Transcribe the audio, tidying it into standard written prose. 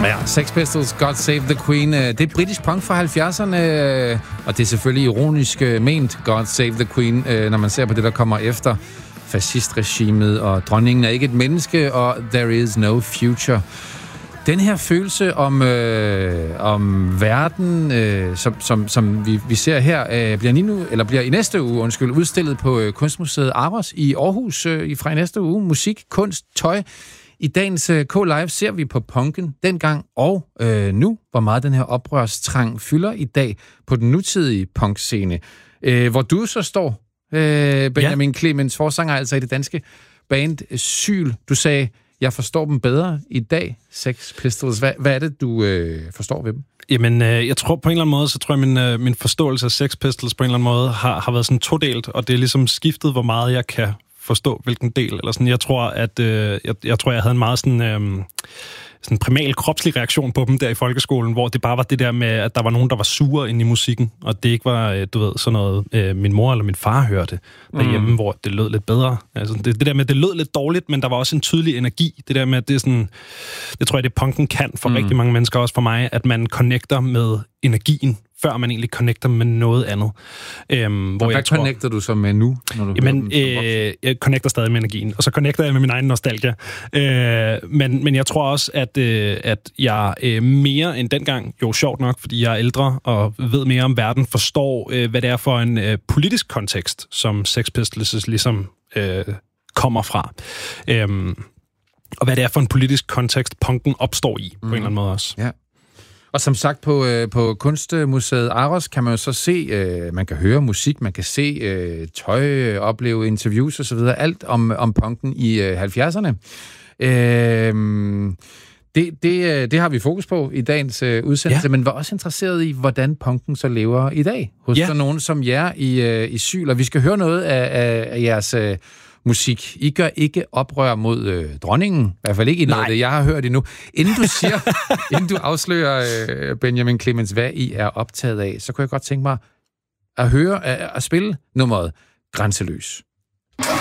Ja, Sex Pistols, God Save the Queen. Det er britisk punk fra 70'erne, og det er selvfølgelig ironisk ment, God Save the Queen, når man ser på det, der kommer efter fascistregimet, og dronningen er ikke et menneske, og there is no future. Den her følelse om verden, som vi ser her, bliver i næste uge udstillet på Kunstmuseet Aros i Aarhus fra i næste uge. Musik, kunst, tøj. I dagens K-Live ser vi på punken dengang og nu, hvor meget den her oprørstrang fylder i dag på den nutidige punkscene. Hvor du så står, Benjamin Clemens, forsanger altså i det danske band Syl. Du sagde, jeg forstår dem bedre i dag, Sex Pistols. Hvad er det, du forstår ved dem? Jamen, jeg tror på en eller anden måde, så tror jeg, min forståelse af Sex Pistols på en eller anden måde har været sådan todelt, og det er ligesom skiftet, hvor meget jeg kan forstå, hvilken del. Eller sådan. Jeg tror, at jeg havde en meget sådan primal kropslig reaktion på dem der i folkeskolen, hvor det bare var det der med, at der var nogen, der var sure inde i musikken, og det ikke var, sådan noget, min mor eller min far hørte derhjemme, hvor det lød lidt bedre. Altså, det der med, at det lød lidt dårligt, men der var også en tydelig energi. Det der med, at det er sådan, det tror jeg, det punken kan for rigtig mange mennesker, også for mig, at man connecter med energien, før man egentlig connecter med noget andet. Hvad connecter du så med nu? Når du jeg connecter stadig med energien, og så connecter jeg med min egen nostalgia. Men jeg tror også, at jeg mere end dengang, jo sjovt nok, fordi jeg er ældre og ved mere om verden, forstår, hvad det er for en politisk kontekst, som Sex Pistols ligesom kommer fra. Og hvad det er for en politisk kontekst, punken opstår i, på en eller anden måde også. Ja. Og som sagt, på Kunstmuseet Aros kan man jo så se, man kan høre musik, man kan se tøj, opleve interviews osv., alt om punken i 70'erne. Det har vi fokus på i dagens udsendelse, men var også interesseret i, hvordan punken så lever i dag, hos sådan nogen som jer i Syl. Og vi skal høre noget af jeres musik. I gør ikke oprør mod dronningen. I hvert fald ikke i noget af det, jeg har hørt endnu. Inden du afslører, Benjamin Clemens, hvad I er optaget af, så kunne jeg godt tænke mig at høre, at spille nummeret Grænseløs.